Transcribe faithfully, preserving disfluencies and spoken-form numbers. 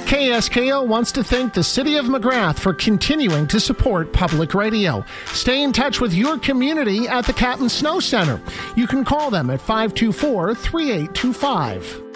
K S K O wants to thank the City of McGrath for continuing to support public radio. Stay in touch with your community at the Captain Snow Center. You can call them at five two four, three eight two five.